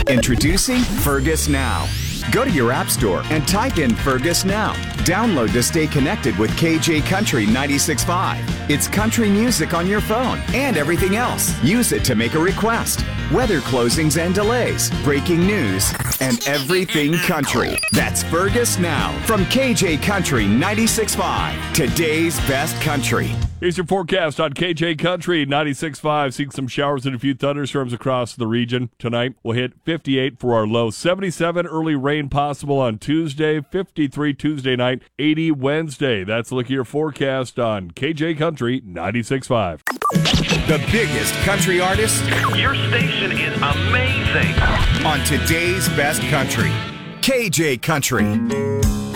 Introducing Fergus Now. Go to your app store and type in Fergus Now. Download to stay connected with KJ Country 96.5. It's country music on your phone and everything else. Use it to make a request. Weather closings and delays, breaking news, and everything country. That's Fergus Now from KJ Country 96.5. Today's best country. Here's your forecast on KJ Country 96.5. Seeing some showers and a few thunderstorms across the region tonight. We'll hit 58 for our low. 77 early rain possible on Tuesday. 53 Tuesday night. 80 Wednesday. That's a look at your forecast on KJ Country 96.5. The biggest country artists. Your station is amazing. On today's best country. KJ Country.